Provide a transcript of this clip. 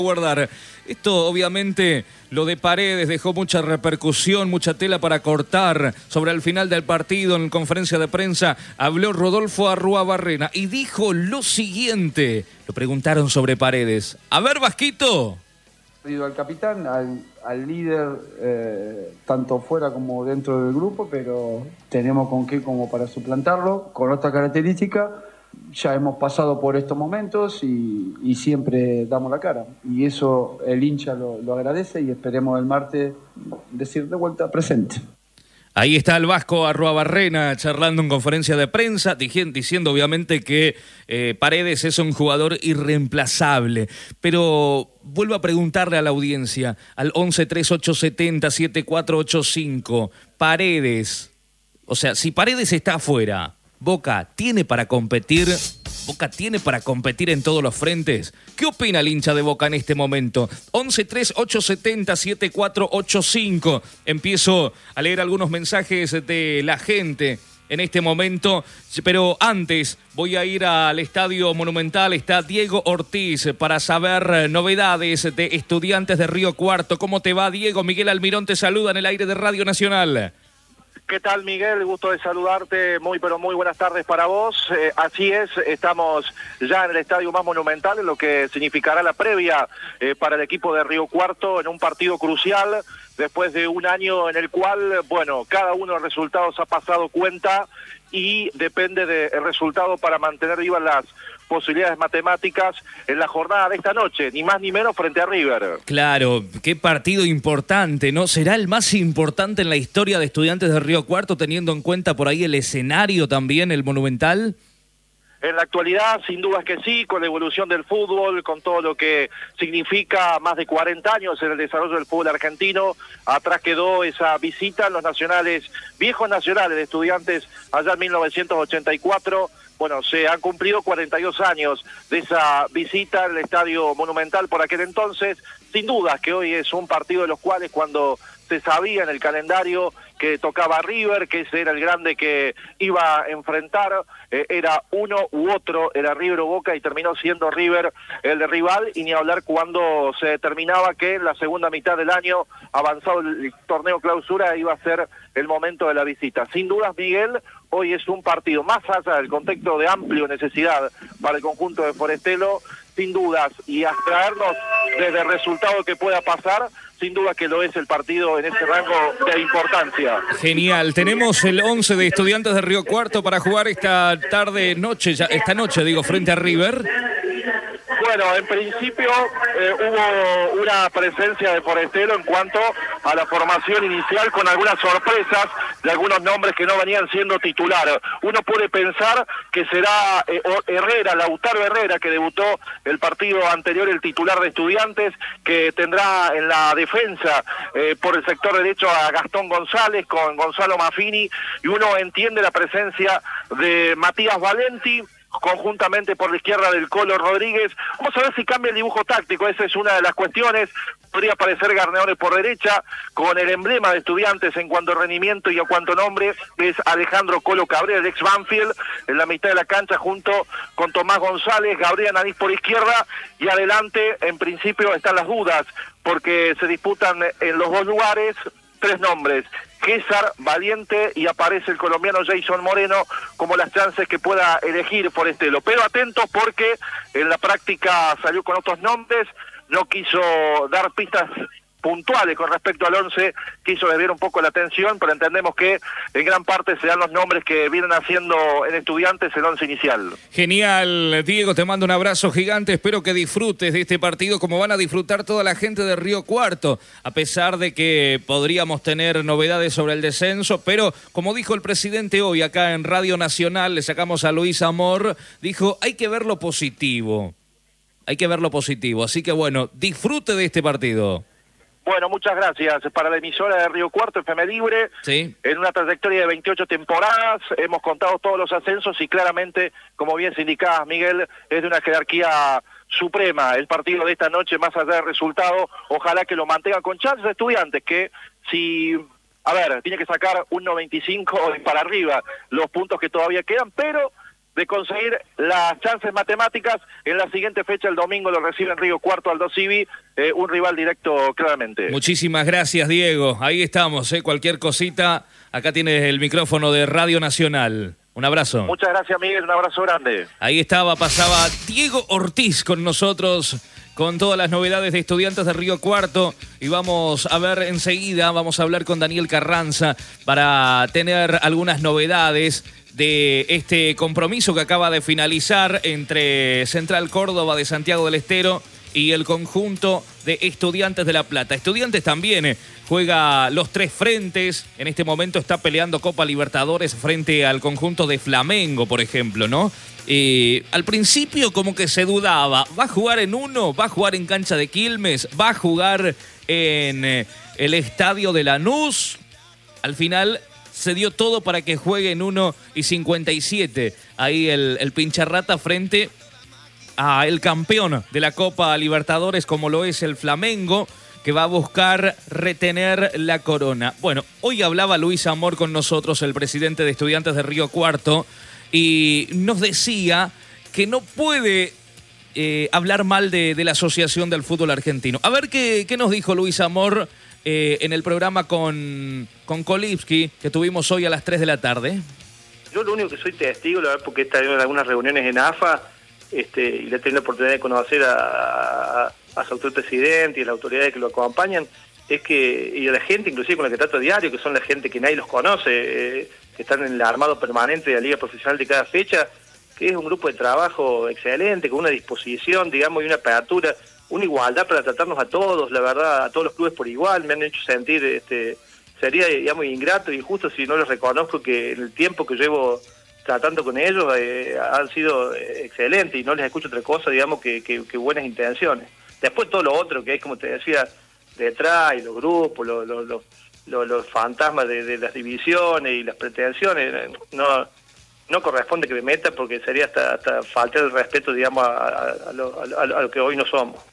guardar. Esto obviamente, lo de Paredes dejó mucha repercusión, mucha tela para cortar. Sobre el final del partido, en conferencia de prensa, habló Rodolfo Arruabarrena y dijo lo siguiente. Lo preguntaron sobre Paredes. A ver, Vasquito. Al capitán, al líder, tanto fuera como dentro del grupo, pero tenemos con qué como para suplantarlo, con otra característica. Ya hemos pasado por estos momentos y siempre damos la cara. Y eso el hincha lo agradece y esperemos el martes decir de vuelta presente. Ahí está el Vasco Arruabarrena charlando en conferencia de prensa, diciendo obviamente que Paredes es un jugador irreemplazable. Pero vuelvo a preguntarle a la audiencia, al 11-3870-7485, Paredes, o sea, si Paredes está afuera, Boca tiene para competir en todos los frentes. ¿Qué opina el hincha de Boca en este momento? 11-3870-7485. Empiezo a leer algunos mensajes de la gente en este momento, pero antes voy a ir al Estadio Monumental. Está Diego Ortiz para saber novedades de Estudiantes de Río Cuarto. ¿Cómo te va, Diego? Miguel Almirón te saluda en el aire de Radio Nacional. ¿Qué tal, Miguel? Gusto de saludarte. Muy buenas tardes para vos. Así es, estamos ya en el estadio más monumental, en lo que significará la previa para el equipo de Río Cuarto en un partido crucial, después de un año en el cual, cada uno de los resultados ha pasado cuenta y depende del resultado para mantener vivas las posibilidades matemáticas en la jornada de esta noche, ni más ni menos frente a River. Claro, qué partido importante, ¿no? ¿Será el más importante en la historia de Estudiantes de Río Cuarto, teniendo en cuenta por ahí el escenario también, el Monumental? En la actualidad, sin dudas que sí, con la evolución del fútbol, con todo lo que significa más de 40 años en el desarrollo del fútbol argentino. Atrás quedó esa visita en los nacionales, viejos nacionales de Estudiantes allá en 1984. Se han cumplido 42 años de esa visita al Estadio Monumental por aquel entonces. Sin dudas que hoy es un partido de los cuales, cuando se sabía en el calendario que tocaba a River, que ese era el grande que iba a enfrentar, era uno u otro, era River o Boca, y terminó siendo River el de rival, y ni hablar cuando se determinaba que en la segunda mitad del año, avanzado el torneo clausura, iba a ser el momento de la visita. Sin dudas, Miguel, hoy es un partido más allá del contexto de amplio necesidad para el conjunto de Forestelo, sin dudas, y abstraernos desde el resultado que pueda pasar, sin duda que lo es el partido en ese rango de importancia. Genial, tenemos el 11 de Estudiantes de Río Cuarto para jugar esta noche, frente a River. Bueno, en principio hubo una presencia de Forestelo en cuanto a la formación inicial, con algunas sorpresas de algunos nombres que no venían siendo titular. Uno puede pensar que será Lautaro Herrera, que debutó el partido anterior, el titular de Estudiantes, que tendrá en la defensa por el sector derecho a Gastón González con Gonzalo Maffini, y uno entiende la presencia de Matías Valenti, conjuntamente por la izquierda del Colo Rodríguez. Vamos a ver si cambia el dibujo táctico, esa es una de las cuestiones. Podría aparecer Garneones por derecha, con el emblema de Estudiantes en cuanto a rendimiento y en cuanto a nombre, es Alejandro Colo Cabrera, el ex Banfield, en la mitad de la cancha junto con Tomás González, Gabriel Anís por izquierda, y adelante en principio están las dudas, porque se disputan en los dos lugares 3 nombres: César, Valiente, y aparece el colombiano Jason Moreno como las chances que pueda elegir Forestelo. Pero atentos, porque en la práctica salió con otros nombres, no quiso dar pistas puntuales con respecto al 11, quiso desviar un poco la atención, pero entendemos que en gran parte serán los nombres que vienen haciendo en Estudiantes el 11 inicial. Genial, Diego, te mando un abrazo gigante, espero que disfrutes de este partido como van a disfrutar toda la gente de Río Cuarto, a pesar de que podríamos tener novedades sobre el descenso, pero como dijo el presidente hoy acá en Radio Nacional, le sacamos a Luis Amor, dijo, hay que ver lo positivo, así que disfrute de este partido. Bueno, muchas gracias. Para la emisora de Río Cuarto, FM Libre, sí, en una trayectoria de 28 temporadas, hemos contado todos los ascensos y claramente, como bien se indicaba, Miguel, es de una jerarquía suprema. El partido de esta noche, más allá del resultado, ojalá que lo mantenga con chances de Estudiantes, que tiene que sacar un 95 para arriba los puntos que todavía quedan, pero de conseguir las chances matemáticas. En la siguiente fecha, el domingo, lo recibe en Río Cuarto Aldo Civi, un rival directo claramente. Muchísimas gracias, Diego. Ahí estamos, cualquier cosita, acá tienes el micrófono de Radio Nacional. Un abrazo. Muchas gracias, Miguel, un abrazo grande. Ahí pasaba Diego Ortiz con nosotros, con todas las novedades de Estudiantes de Río Cuarto, y vamos a ver enseguida, vamos a hablar con Daniel Carranza para tener algunas novedades de este compromiso que acaba de finalizar entre Central Córdoba de Santiago del Estero y el conjunto de Estudiantes de La Plata. Estudiantes también juega los tres frentes, en este momento está peleando Copa Libertadores frente al conjunto de Flamengo, por ejemplo, ¿no? Al principio como que se dudaba, ¿va a jugar en uno? ¿Va a jugar en cancha de Quilmes? ¿Va a jugar en el estadio de Lanús? Al final se dio todo para que juegue en 1:57. Ahí el Pincharrata frente a el campeón de la Copa Libertadores, como lo es el Flamengo, que va a buscar retener la corona. Bueno, hoy hablaba Luis Amor con nosotros, el presidente de Estudiantes de Río Cuarto, y nos decía que no puede hablar mal de la Asociación del Fútbol Argentino. A ver qué nos dijo Luis Amor en el programa con Kolipski, que tuvimos hoy a las 3 de la tarde. Yo lo único que soy testigo, la verdad, porque he estado en algunas reuniones en AFA, y le he tenido la oportunidad de conocer a su actual presidente y a las autoridades que lo acompañan, es que, y a la gente inclusive con la que trato diario, que son la gente que nadie los conoce, que están en el armado permanente de la liga profesional de cada fecha, que es un grupo de trabajo excelente, con una disposición, digamos, y una apertura, una igualdad para tratarnos a todos, la verdad, a todos los clubes por igual. Me han hecho sentir, sería, digamos, ingrato e injusto si no les reconozco que en el tiempo que llevo tratando con ellos han sido excelentes, y no les escucho otra cosa, digamos, que buenas intenciones. Después todo lo otro que hay, como te decía, detrás, y los grupos, los fantasmas de las divisiones y las pretensiones, no corresponde que me meta, porque sería hasta faltar el respeto, digamos, a lo que hoy no somos.